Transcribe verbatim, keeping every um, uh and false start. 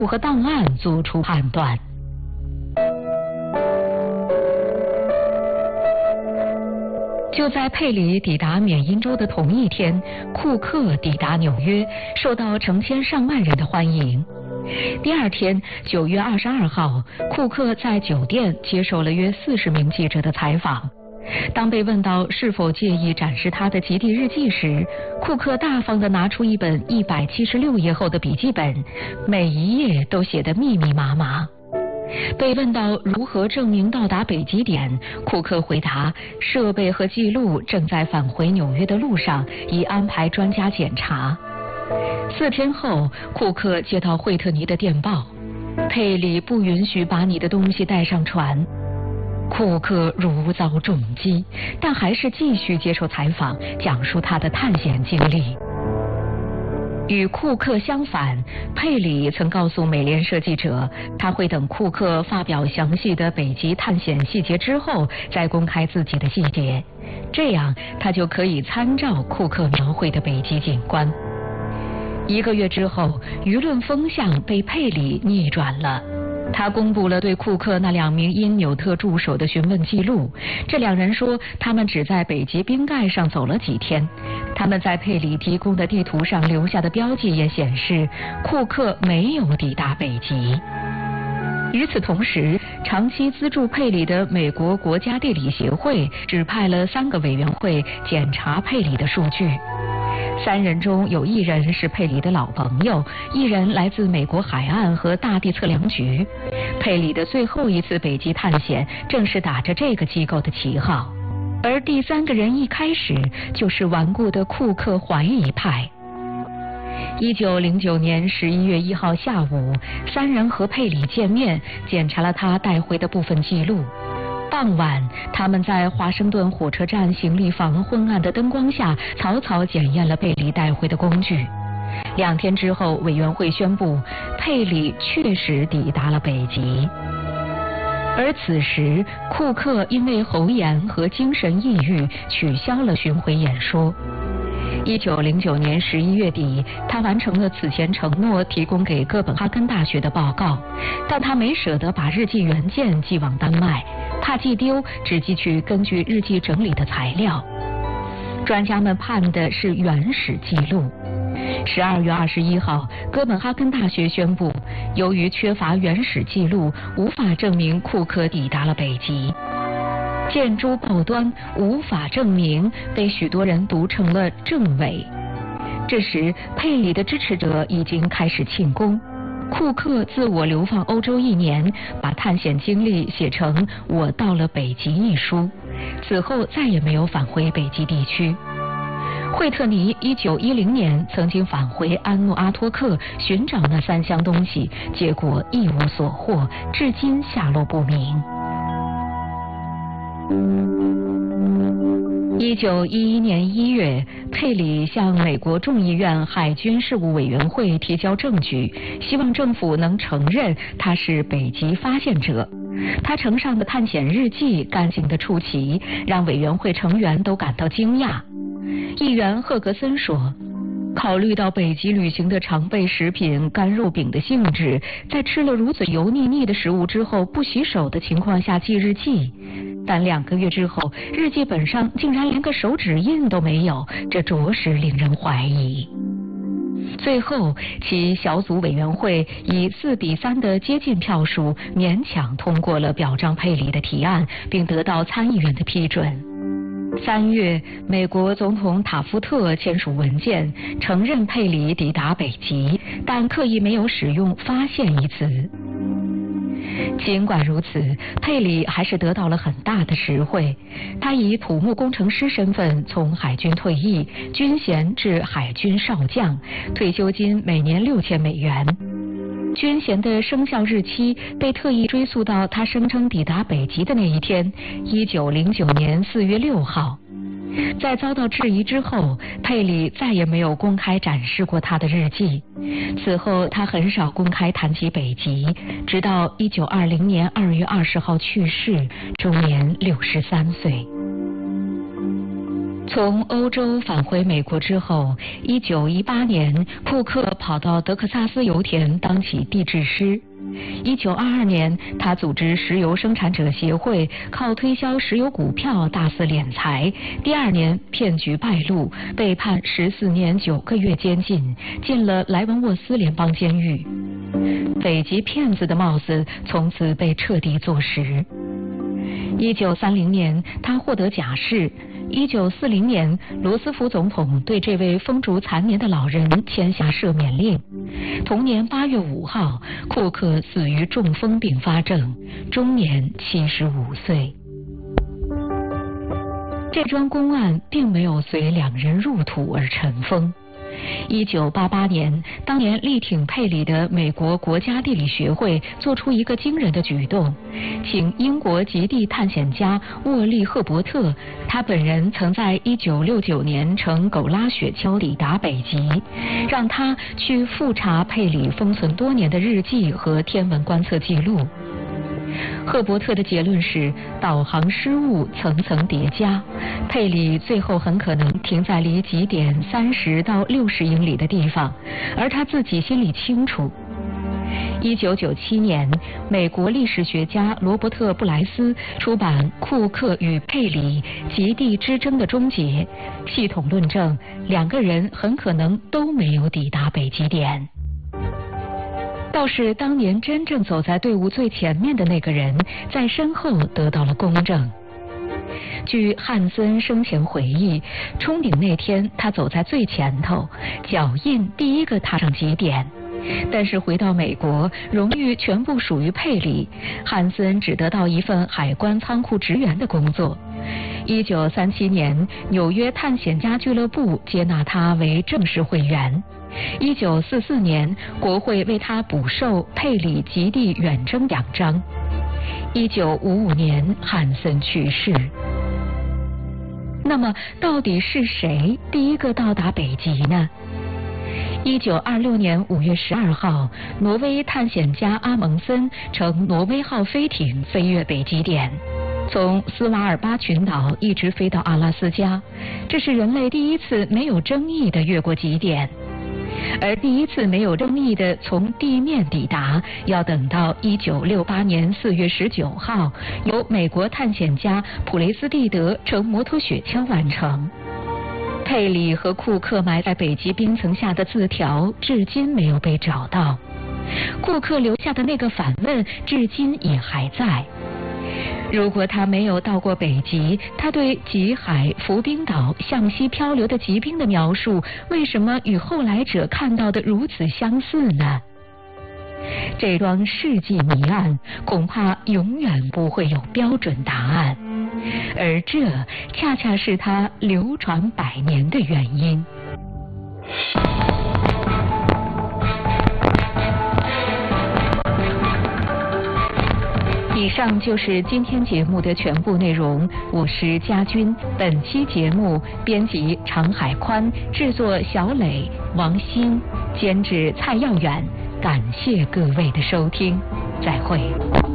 和档案做出判断。就在佩里抵达缅因州的同一天，库克抵达纽约，受到成千上万人的欢迎。第二天，九月二十二号，库克在酒店接受了约四十名记者的采访。当被问到是否介意展示他的极地日记时，库克大方地拿出一本一百七十六页厚的笔记本，每一页都写得密密麻麻。被问到如何证明到达北极点，库克回答：设备和记录正在返回纽约的路上，已安排专家检查。四天后，库克接到惠特尼的电报：佩里不允许把你的东西带上船。库克如遭重击，但还是继续接受采访，讲述他的探险经历。与库克相反，佩里曾告诉美联社记者，他会等库克发表详细的北极探险细节之后，再公开自己的细节，这样他就可以参照库克描绘的北极景观。一个月之后，舆论风向被佩里逆转了。他公布了对库克那两名因纽特助手的询问记录，这两人说他们只在北极冰盖上走了几天。他们在佩里提供的地图上留下的标记也显示，库克没有抵达北极。与此同时，长期资助佩里的美国国家地理协会指派了三个委员会检查佩里的数据。三人中有一人是佩里的老朋友，一人来自美国海岸和大地测量局。佩里的最后一次北极探险正是打着这个机构的旗号，而第三个人一开始就是顽固的库克怀疑派。一九零九年十一月一号下午，三人和佩里见面，检查了他带回的部分记录。傍晚，他们在华盛顿火车站行李房昏暗的灯光下，草草检验了佩里带回的工具。两天之后，委员会宣布，佩里确实抵达了北极。而此时，库克因为喉炎和精神抑郁，取消了巡回演说。一九零九年十一月底，他完成了此前承诺提供给哥本哈根大学的报告，但他没舍得把日记原件寄往丹麦，怕寄丢，只寄去根据日记整理的材料。专家们盼的是原始记录。十二月二十一号，哥本哈根大学宣布，由于缺乏原始记录，无法证明库克抵达了北极。见诸报端，无法证明被许多人读成了证伪。这时，佩里的支持者已经开始庆功。库克自我流放欧洲一年，把探险经历写成《我到了北极》一书，此后再也没有返回北极地区。惠特尼一九一零年曾经返回安诺阿托克寻找那三箱东西，结果一无所获，至今下落不明。一九一一年一月，佩里向美国众议院海军事务委员会提交证据，希望政府能承认他是北极发现者。他呈上的探险日记干净得出奇，让委员会成员都感到惊讶。议员赫格森说，考虑到北极旅行的常备食品干肉饼的性质，在吃了如此油腻腻的食物之后不洗手的情况下记日记，但两个月之后，日记本上竟然连个手指印都没有，这着实令人怀疑。最后，其小组委员会以四比三的接近票数，勉强通过了表彰佩里的提案，并得到参议院的批准。三月，美国总统塔夫特签署文件，承认佩里抵达北极，但刻意没有使用“发现”一词。尽管如此，佩里还是得到了很大的实惠。他以土木工程师身份从海军退役，军衔至海军少将，退休金每年六千美元。军衔的生效日期被特意追溯到他声称抵达北极的那一天，一九零九年四月六号。在遭到质疑之后，佩里再也没有公开展示过他的日记。此后，他很少公开谈及北极，直到一九二零年二月二十号去世，终年六十三岁。 从欧洲返回美国之后，一九一八年，库克跑到德克萨斯油田当起地质师。一九二二年，他组织石油生产者协会，靠推销石油股票大肆敛财。第二年，骗局败露，被判十四年九个月监禁，进了莱文沃斯联邦监狱。北极骗子的帽子从此被彻底坐实。一九三零年，他获得假释。一九四零年，罗斯福总统对这位风烛残年的老人签下赦免令。同年八月五号，库克死于中风并发症，终年七十五岁。这桩公案并没有随两人入土而尘封。一九八八年，当年力挺佩里的美国国家地理学会做出一个惊人的举动，请英国极地探险家沃利·赫伯特，他本人曾在一九六九年乘狗拉雪橇抵达北极，让他去复查佩里封存多年的日记和天文观测记录。赫伯特的结论是，导航失误层层叠加，佩里最后很可能停在离极点三十到六十英里的地方，而他自己心里清楚。一九九七年，美国历史学家罗伯特·布莱斯出版《库克与佩里：极地之争的终结》，系统论证两个人很可能都没有抵达北极点。倒是当年真正走在队伍最前面的那个人，在身后得到了公正。据汉森生前回忆，冲顶那天他走在最前头，脚印第一个踏上极点。但是回到美国，荣誉全部属于佩里，汉森只得到一份海关仓库职员的工作。一九三七年，纽约探险家俱乐部接纳他为正式会员。一九四四年，国会为他补授佩里极地远征奖章。一九五五年，汉森去世。那么，到底是谁第一个到达北极呢？一九二六年五月十二号，挪威探险家阿蒙森乘挪威号飞艇飞越北极点，从斯瓦尔巴群岛一直飞到阿拉斯加，这是人类第一次没有争议的越过极点。而第一次没有争议的从地面抵达，要等到一九六八年四月十九号，由美国探险家普雷斯蒂德乘摩托雪橇完成。佩里和库克埋在北极冰层下的字条至今没有被找到，库克留下的那个反问至今也还在。如果他没有到过北极，他对极海、浮冰岛向西漂流的极冰的描述，为什么与后来者看到的如此相似呢？这桩世纪谜案恐怕永远不会有标准答案，而这恰恰是它流传百年的原因。以上就是今天节目的全部内容，我是佳君。本期节目编辑常海宽，制作小磊、王鑫，监制蔡耀远。感谢各位的收听，再会。